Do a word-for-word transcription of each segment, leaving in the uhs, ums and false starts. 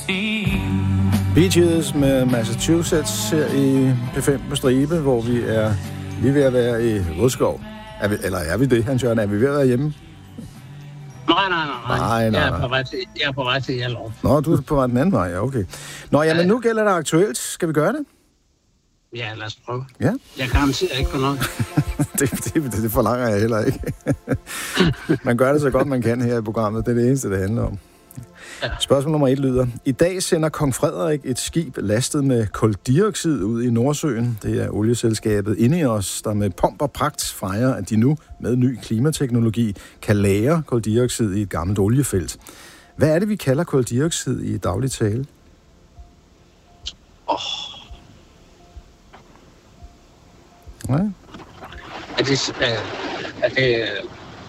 Bee Gees med Massachusetts her i P fem på stribe, hvor vi er lige ved at være i Rødskov. Er vi, eller er vi det, Hans Jørgen? Er vi ved at være hjemme? Nej, nej, nej. nej, nej. Jeg er på vej til, jeg er på vej til Hjallerup. Nå, du er på vej den anden vej, ja, okay. Nå, jamen ja, nu gælder det aktuelt. Skal vi gøre det? Ja, lad os prøve. Ja. Jeg garanterer ikke for noget. det, det, det forlanger jeg heller ikke. Man gør det så godt, man kan her i programmet. Det er det eneste, det handler om. Ja. Spørgsmål nummer et lyder: I dag sender kong Frederik et skib lastet med kuldioxid ud i Nordsøen. Det er olieselskabet Ineos, der med pomp og pragt fejrer, at de nu med ny klimateknologi kan lagre kuldioxid i et gammelt oliefelt. Hvad er det, vi kalder kuldioxid i daglig tale? Åh. Nej. Er det... Øh, er det... Øh,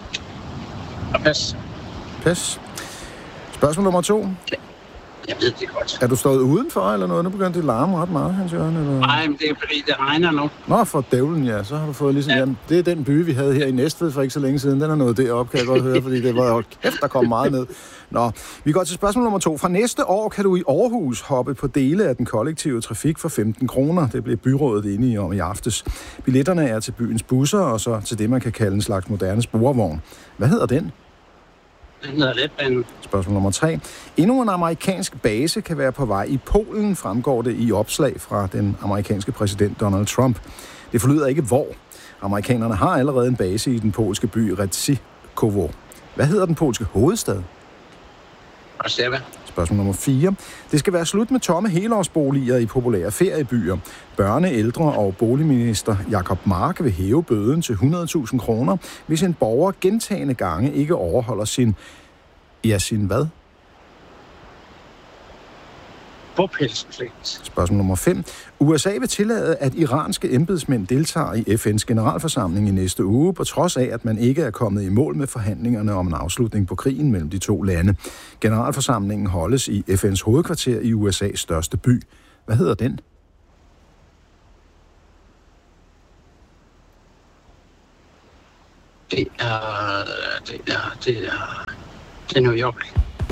pas. Pas. Spørgsmål nummer to. Jeg ved det godt. Er du stået udenfor eller noget? Nu begynder det at larme ret meget, Hans Jørgen. Eller? Nej, men det er fordi, det regner nu. Nå, for dævlen, ja. Så har du fået ligesom... Ja. Jamen, det er den by, vi havde her i Næstved for ikke så længe siden. Den er nået derop, kan jeg godt høre, fordi det var jo kæft, der kom meget ned. Nå, vi går til spørgsmål nummer to. Fra næste år kan du i Aarhus hoppe på dele af den kollektive trafik for femten kroner. Det blev byrådet enige om i aftes. Billetterne er til byens busser, og så til det, man kan kalde en slags moderne sporvogn. Hvad hedder den? Den hedder letbanen. Spørgsmål nummer tre. Endnu en amerikansk base kan være på vej i Polen, fremgår det i opslag fra den amerikanske præsident Donald Trump. Det forlyder ikke hvor. Amerikanerne har allerede en base i den polske by Redzikowo. Hvad hedder den polske hovedstad? Warszawa. Spørgsmål nummer fire. Det skal være slut med tomme helårsboliger i populære feriebyer. Børne-, ældre- og boligminister Jacob Mark vil hæve bøden til hundrede tusind kroner, hvis en borger gentagne gange ikke overholder sin... Ja, sin hvad? Bopælspligt. Spørgsmål nummer fem. U S A vil tillade, at iranske embedsmænd deltager i F N's generalforsamling i næste uge, på trods af, at man ikke er kommet i mål med forhandlingerne om en afslutning på krigen mellem de to lande. Generalforsamlingen holdes i F N's hovedkvarter i U S A's største by. Hvad hedder den? Det er... Det er... Det er... Det er New York.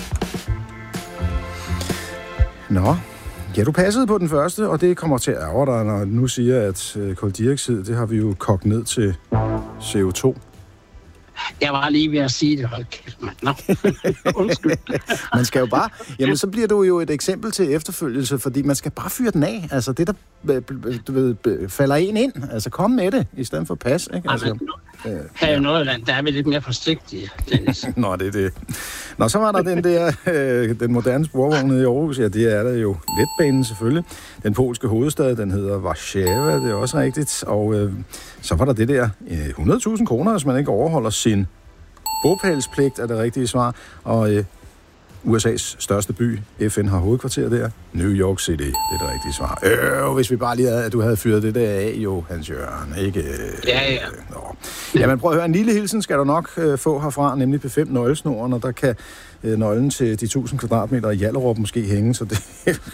Nå, ja, du passede på den første, og det kommer til at ærge dig, når du nu siger, at øh, kuldioxid, det har vi jo kogt ned til C O to. Jeg var lige ved at sige det, hold kæft, mand. Nå, undskyld. Man skal jo bare... Jamen, så bliver du jo et eksempel til efterfølgelse, fordi man skal bare fyre den af. Altså, det der du ved, falder en ind. Altså, kom med det, i stedet for pas, ikke? Altså, altså, øh, her i Nordjylland, der er vi lidt mere forsigtige, Dennis. Nå, det er det. Nå, så var der den der, øh, den moderne sporvogn nede i Aarhus. Ja, det er der jo. Letbanen selvfølgelig. Den polske hovedstad, den hedder Warszawa, det er også rigtigt. Og øh, så var der det der øh, hundrede tusind kroner, hvis man ikke overholder sin bopælspligt, er det rigtige svar. Og øh, U S A's største by, F N har hovedkvarter der, New York City, det er det rigtige svar. Øh, hvis vi bare lige havde, at du havde fyret det der af, jo, Hans Jørgen, ikke? Ja, ja. Nå. Jamen, prøv at høre, en lille hilsen skal du nok øh, få herfra, nemlig P fem nøglesnoren, og der kan øh, nøglen til de tusind kvadratmeter i Hjallerup måske hænge, så det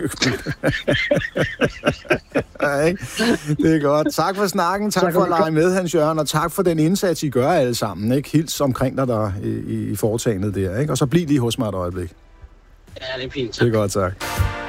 ja, ikke? Det er godt. Tak for snakken, tak, tak for at lege med, Hans Jørgen, og tak for den indsats, I gør alle sammen, ikke? Hils omkring dig der i, i foretagendet der, ikke? Og så bliv lige hos mig et øjeblik. Ja, det er fint. Tak. Det er godt, tak.